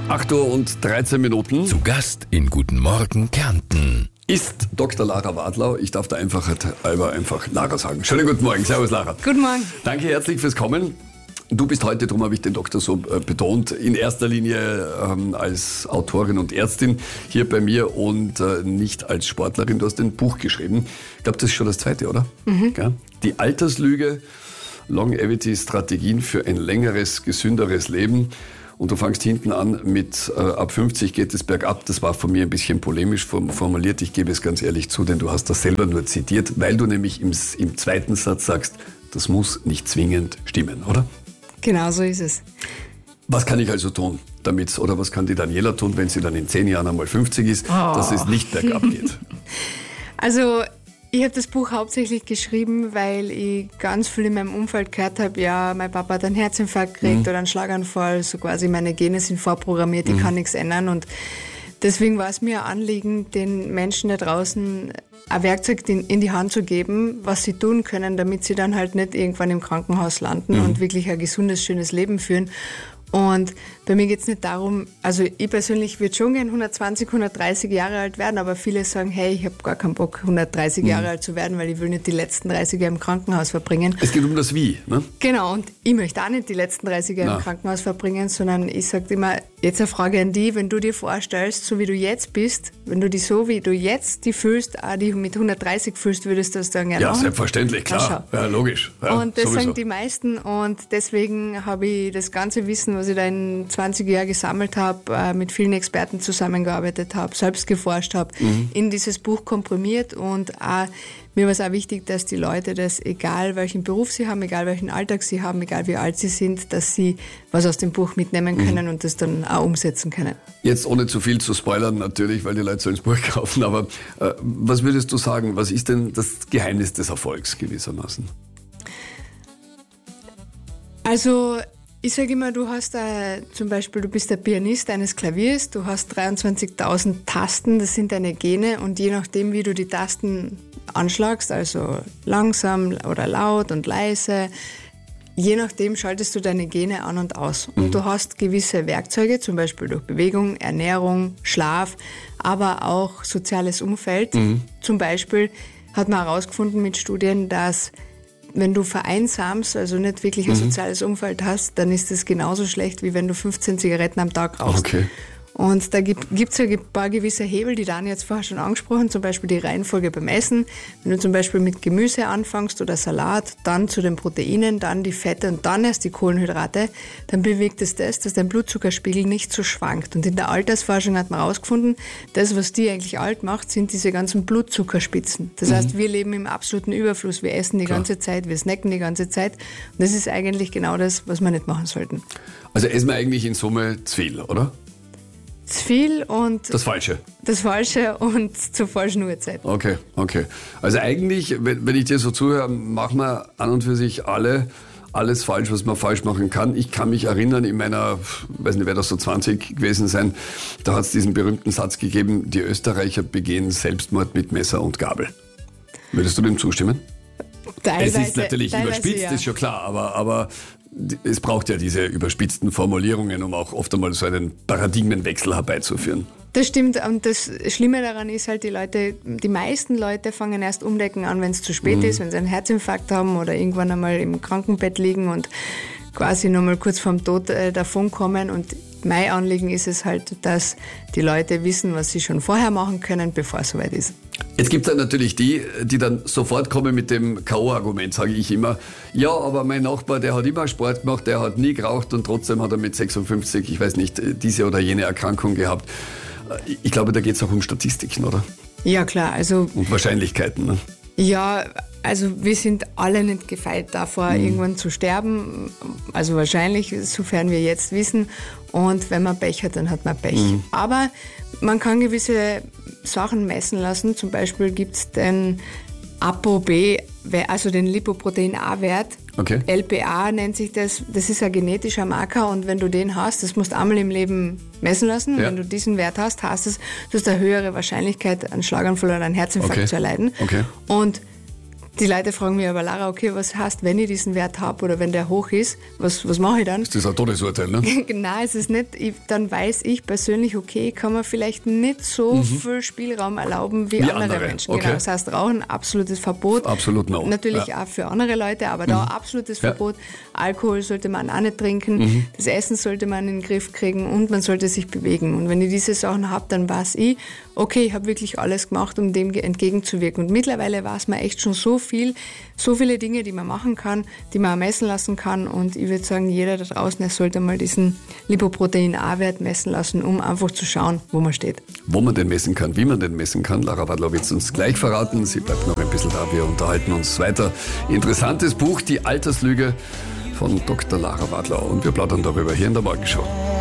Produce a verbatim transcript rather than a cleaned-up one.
acht Uhr und dreizehn Minuten. Zu Gast in Guten Morgen Kärnten Ist Doktor Lara Wadlau. Ich darf der Einfachheit halber einfach Lara sagen. Schönen guten Morgen. Servus, Lara. Guten Morgen. Danke herzlich fürs Kommen. Du bist heute, darum habe ich den Doktor so äh, betont, in erster Linie ähm, als Autorin und Ärztin hier bei mir und äh, nicht als Sportlerin. Du hast ein Buch geschrieben. Ich glaube, das ist schon das zweite, oder? Mhm. Ja? Die Alterslüge, Longevity-Strategien für ein längeres, gesünderes Leben. Und du fangst hinten an mit äh, ab fünfzig geht es bergab. Das war von mir ein bisschen polemisch formuliert. Ich gebe es ganz ehrlich zu, denn du hast das selber nur zitiert, weil du nämlich im, im zweiten Satz sagst, das muss nicht zwingend stimmen, oder? Genau so ist es. Was kann ich also tun, damit, oder was kann die Daniela tun, wenn sie dann in zehn Jahren einmal fünfzig ist, oh. dass es nicht bergab geht? Also ich habe das Buch hauptsächlich geschrieben, weil ich ganz viel in meinem Umfeld gehört habe, ja, mein Papa hat einen Herzinfarkt gekriegt mhm. oder einen Schlaganfall, so quasi meine Gene sind vorprogrammiert, ich mhm. kann nichts ändern und deswegen war es mir ein Anliegen, den Menschen da draußen ein Werkzeug in die Hand zu geben, was sie tun können, damit sie dann halt nicht irgendwann im Krankenhaus landen mhm. und wirklich ein gesundes, schönes Leben führen. Und bei mir geht es nicht darum, also ich persönlich würde schon gerne hundertzwanzig, hundertdreißig Jahre alt werden, aber viele sagen, hey, ich habe gar keinen Bock, hundertdreißig mhm. Jahre alt zu werden, weil ich will nicht die letzten dreißig Jahre im Krankenhaus verbringen. Es geht um das Wie, ne? Genau, und ich möchte auch nicht die letzten dreißig Jahre im Krankenhaus verbringen, sondern ich sage immer, jetzt eine Frage an die, wenn du dir vorstellst, so wie du jetzt bist, wenn du dich so, wie du jetzt die fühlst, auch die mit hundertdreißig fühlst, würdest du das dann gerne Ja, machen? selbstverständlich, klar, ja, logisch. Ja, und das sowieso. sagen die meisten und deswegen habe ich das ganze Wissen, was ich da in zwanzig Jahren gesammelt habe, mit vielen Experten zusammengearbeitet habe, selbst geforscht habe, mhm. in dieses Buch komprimiert und auch, mir war es auch wichtig, dass die Leute das, egal welchen Beruf sie haben, egal welchen Alltag sie haben, egal wie alt sie sind, dass sie was aus dem Buch mitnehmen können mhm. und das dann auch umsetzen können. Jetzt ohne zu viel zu spoilern natürlich, weil die Leute sollen das Buch kaufen, aber äh, was würdest du sagen, was ist denn das Geheimnis des Erfolgs gewissermaßen? Also ich sage immer, du hast äh, zum Beispiel, du bist der Pianist eines Klaviers, du hast dreiundzwanzigtausend Tasten, das sind deine Gene und je nachdem, wie du die Tasten anschlagst, also langsam oder laut und leise, je nachdem schaltest du deine Gene an und aus. Und mhm. du hast gewisse Werkzeuge, zum Beispiel durch Bewegung, Ernährung, Schlaf, aber auch soziales Umfeld. Mhm. Zum Beispiel hat man herausgefunden mit Studien, dass wenn du vereinsamst, also nicht wirklich ein mhm. soziales Umfeld hast, dann ist das genauso schlecht, wie wenn du fünfzehn Zigaretten am Tag rauchst. Okay. Und da gibt es ja ein paar gewisse Hebel, die Dani jetzt vorher schon angesprochen, zum Beispiel die Reihenfolge beim Essen. Wenn du zum Beispiel mit Gemüse anfängst oder Salat, dann zu den Proteinen, dann die Fette und dann erst die Kohlenhydrate, dann bewirkt es das, dass dein Blutzuckerspiegel nicht so schwankt. Und in der Altersforschung hat man herausgefunden, das, was die eigentlich alt macht, sind diese ganzen Blutzuckerspitzen. Das mhm. heißt, wir leben im absoluten Überfluss, wir essen die Klar. ganze Zeit, wir snacken die ganze Zeit. Und das ist eigentlich genau das, was wir nicht machen sollten. Also essen wir eigentlich in Summe zu viel, oder? Zu viel und... Das Falsche. Das Falsche und zur falschen Uhrzeit. Okay, okay. Also eigentlich, wenn, wenn ich dir so zuhöre, machen wir an und für sich alle alles falsch, was man falsch machen kann. Ich kann mich erinnern, in meiner, weiß nicht, wer das so zwanzig gewesen sein, da hat es diesen berühmten Satz gegeben, die Österreicher begehen Selbstmord mit Messer und Gabel. Würdest du dem zustimmen? Teilweise, es ist natürlich überspitzt, ja. Ist schon klar, aber, aber es braucht ja diese überspitzten Formulierungen, um auch oft einmal so einen Paradigmenwechsel herbeizuführen. Das stimmt und das Schlimme daran ist halt, die Leute, die meisten Leute fangen erst umdenken an, wenn es zu spät mhm. ist, wenn sie einen Herzinfarkt haben oder irgendwann einmal im Krankenbett liegen und quasi noch mal kurz vorm Tod äh, davonkommen. Und mein Anliegen ist es halt, dass die Leute wissen, was sie schon vorher machen können, bevor es soweit ist. Jetzt gibt es dann natürlich die, die dann sofort kommen mit dem K O-Argument, sage ich immer. Ja, aber mein Nachbar, der hat immer Sport gemacht, der hat nie geraucht und trotzdem hat er mit sechsundfünfzig, ich weiß nicht, diese oder jene Erkrankung gehabt. Ich glaube, da geht es auch um Statistiken, oder? Ja, klar. Also und Wahrscheinlichkeiten, ne? Ja, also wir sind alle nicht gefeit davor, mhm. irgendwann zu sterben. Also wahrscheinlich, sofern wir jetzt wissen. Und wenn man Pech hat, dann hat man Pech. Mhm. Aber man kann gewisse Sachen messen lassen. Zum Beispiel gibt es den ApoB, also den Lipoprotein-A-Wert. Okay. L P A nennt sich das. Das ist ein genetischer Marker und wenn du den hast, das musst du einmal im Leben messen lassen. Ja. Wenn du diesen Wert hast, heißt es, du hast eine höhere Wahrscheinlichkeit, einen Schlaganfall oder einen Herzinfarkt okay. zu erleiden. Okay. Und Die Leute fragen mich aber, Lara, okay, was heißt, wenn ich diesen Wert habe oder wenn der hoch ist, was, was mache ich dann? Das ist ein Todesurteil, ne? Genau, es ist nicht, ich, dann weiß ich persönlich, okay, ich kann mir vielleicht nicht so mhm. viel Spielraum erlauben wie, wie andere, andere Menschen. Okay. Genau, das heißt, Rauchen, absolutes Verbot. Absolut no. Natürlich ja. auch für andere Leute, aber da mhm. absolutes ja. Verbot. Alkohol sollte man auch nicht trinken, mhm. das Essen sollte man in den Griff kriegen und man sollte sich bewegen. Und wenn ich diese Sachen habe, dann weiß ich, okay, ich habe wirklich alles gemacht, um dem entgegenzuwirken. Und mittlerweile weiß man echt schon so viel, so viele Dinge, die man machen kann, die man auch messen lassen kann. Und ich würde sagen, jeder da draußen, er sollte mal diesen Lipoprotein-A-Wert messen lassen, um einfach zu schauen, wo man steht. Wo man den messen kann, wie man den messen kann. Lara Wadler wird es uns gleich verraten. Sie bleibt noch ein bisschen da. Wir unterhalten uns weiter. Interessantes Buch, Die Alterslüge von Doktor Lara Wadler. Und wir plaudern darüber hier in der Morgenshow.